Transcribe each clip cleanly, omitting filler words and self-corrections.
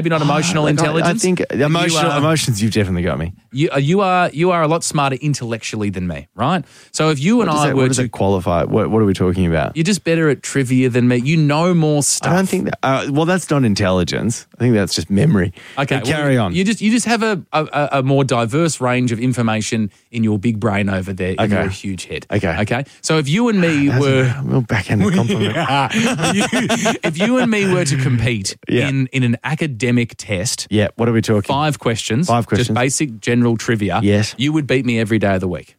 Maybe not emotional intelligence. I think emotions, you've definitely got me. You are a lot smarter intellectually than me, right? So if you and I were to qualify, what are we talking about? You're just better at trivia than me. You know more stuff. I don't think that. Well, that's not intelligence. I think that's just memory. Okay, but carry on. You just have a more diverse range of information in your big brain over there in your huge head. Okay. So if you and me were we'll backhanded compliment. If you and me were to compete in an academic test, what are we talking? 5 questions. Just basic general trivia. Yes. You would beat me every day of the week.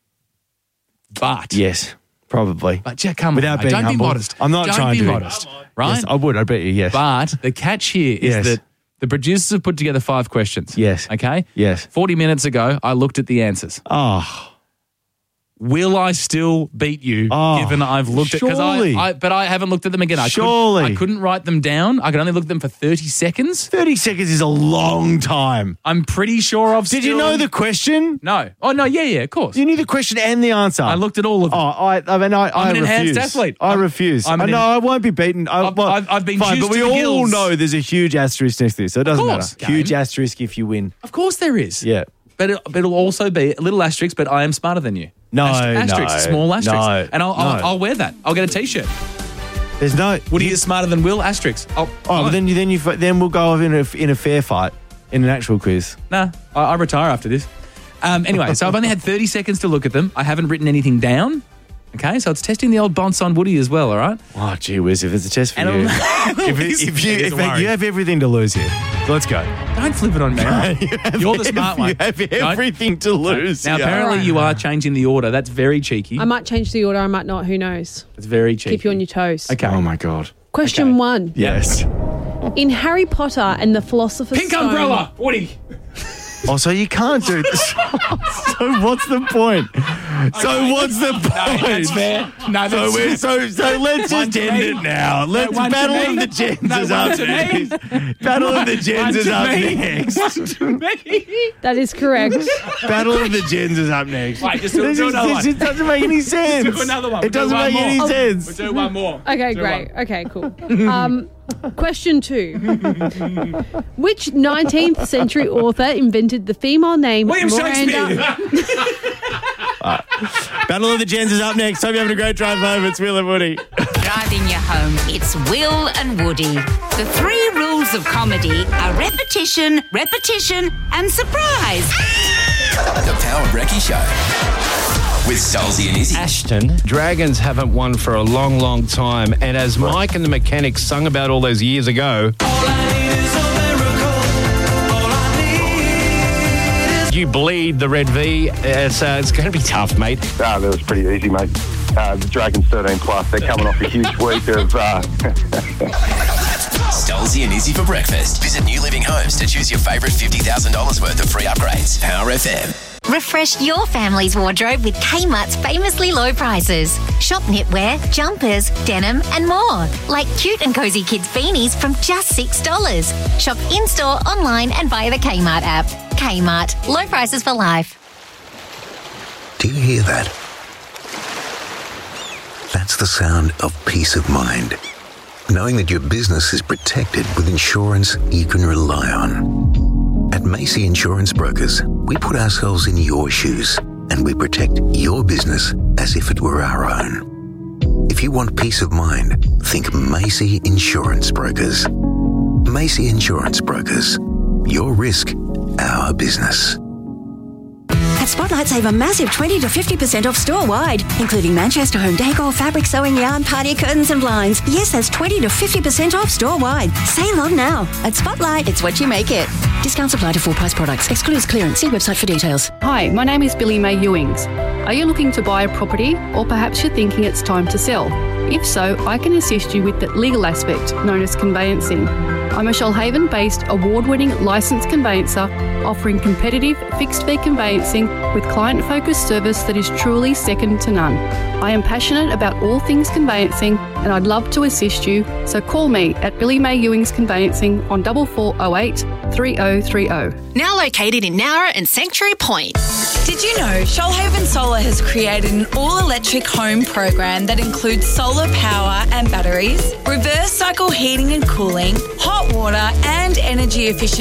But yes, probably. But come Without on, being don't humble. be modest. I'm not trying to be modest, right? Yes, I would. I bet you. Yes. But the catch here is that the producers have put together 5 questions. Yes. Okay. Yes. 40 minutes ago, I looked at the answers. Oh. Will I still beat you given I've looked at it? But I haven't looked at them again. I couldn't write them down. I could only look at them for 30 seconds. 30 seconds is a long time. I'm pretty sure I've Did you know the question? No. Oh, no, yeah, of course. You knew the question and the answer. I looked at all of them. I'm an enhanced athlete. I refuse. I won't be beaten. I've been fine, juiced but we to the all gills. know there's a huge asterisk next to this, so it doesn't matter. Game. Huge asterisk if you win. Of course there is. Yeah. But it'll also be a little asterisk, but I am smarter than you. No, asterisk, small asterisk. No, and I'll wear that. I'll get a T-shirt. There's no... Woody is smarter than Will, asterisk. But then we'll go in a fair fight in an actual quiz. Nah, I retire after this. Anyway, so I've only had 30 seconds to look at them. I haven't written anything down. Okay, so it's testing the old bonds on Woody as well, all right? Oh, gee whiz, if it's a test for you. if you have everything to lose here, let's go. Don't flip it on me. You're the smart one. You have everything to lose. Now, apparently you are changing the order. That's very cheeky. I might change the order, I might not, who knows? It's very cheeky. Keep you on your toes. Okay. Oh, my God. Question 1. Yes. In Harry Potter and the Philosopher's Stone... Pink umbrella, Woody. Oh, so you can't do this. So what's the point? What's the point? No, that's fair. No, that's so let's just end it now. Let's Battle of the Gens is up next. Battle of the Gens is up next. That is correct. Battle of the Gens is up next. Wait, just do another one. It doesn't make any sense. Do another one. It doesn't make any sense. We'll do one more. Okay, great. Okay, cool. Question 2. Which 19th century author invented the female name William Miranda? Battle of the Gens is up next. Hope you're having a great drive home. It's Will and Woody. Driving you home, it's Will and Woody. The 3 rules of comedy are repetition, and surprise. The Power Brekkie Show. With Stolzy and Izzy. Ashton, Dragons haven't won for a long, long time. And as Mike and the Mechanics sung about all those years ago... You bleed the red V. It's going to be tough, mate. That was pretty easy, mate. The Dragons 13 plus, they're coming off a huge week of... Stolzy and Izzy for breakfast. Visit New Living Homes to choose your favourite $50,000 worth of free upgrades. Power FM. Refresh your family's wardrobe with Kmart's famously low prices. Shop knitwear, jumpers, denim and more. Like cute and cozy kids beanies from just $6. Shop in-store, online and via the Kmart app. Kmart. Low prices for life. Do you hear that? That's the sound of peace of mind. Knowing that your business is protected with insurance you can rely on. At Macy Insurance Brokers, we put ourselves in your shoes and we protect your business as if it were our own. If you want peace of mind, think Macy Insurance Brokers. Macy Insurance Brokers. Your risk, our business. At Spotlight, save a massive 20 to 50% off store-wide, including Manchester home decor, fabric sewing yarn, party curtains and blinds. Yes, that's 20 to 50% off store-wide. Save on now. At Spotlight, it's what you make it. Discounts apply to full-price products. Excludes clearance. See website for details. Hi, my name is Billy May Ewings. Are you looking to buy a property, or perhaps you're thinking it's time to sell? If so, I can assist you with the legal aspect, known as conveyancing. I'm a Shoalhaven-based award-winning licensed conveyancer offering competitive fixed-fee conveyancing with client-focused service that is truly second to none. I am passionate about all things conveyancing and I'd love to assist you, so call me at Billy May Ewings Conveyancing on 4408 3030. Now located in Nowra and Sanctuary Point. Did you know Shoalhaven Solar has created an all-electric home program that includes solar power and batteries, reverse cycle heating and cooling, hot water and energy efficient